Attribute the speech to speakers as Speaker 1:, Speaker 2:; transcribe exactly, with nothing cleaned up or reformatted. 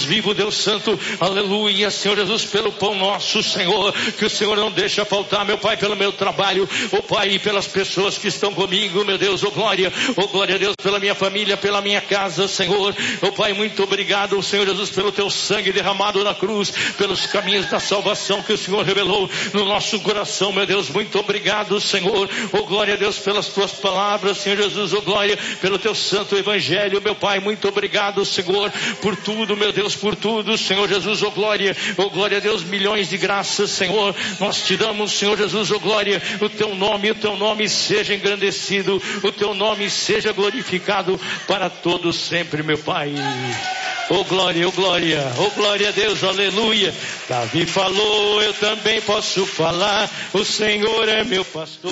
Speaker 1: Deus vivo, Deus santo, aleluia, Senhor Jesus, pelo pão nosso, Senhor, que o Senhor não deixa faltar, meu Pai, pelo meu trabalho, oh Pai, e pelas pessoas que estão comigo, meu Deus, oh glória, oh glória a Deus, pela minha família, pela minha casa, Senhor, oh Pai, muito obrigado, Senhor Jesus, pelo teu sangue derramado na cruz, pelos caminhos da salvação que o Senhor revelou no nosso coração, meu Deus, muito obrigado, Senhor, oh glória a Deus, pelas tuas palavras, Senhor Jesus, oh glória, pelo teu santo evangelho, meu Pai, muito obrigado, Senhor, por tudo, meu Deus, por tudo, Senhor Jesus, oh glória, oh glória a Deus, milhões de graças, Senhor, nós te damos, Senhor Jesus, oh glória, o teu nome, o teu nome seja engrandecido, o teu nome seja glorificado para todos sempre, meu Pai. Oh glória, oh glória, oh glória a Deus, aleluia. Davi falou, eu também posso falar, o Senhor é meu pastor.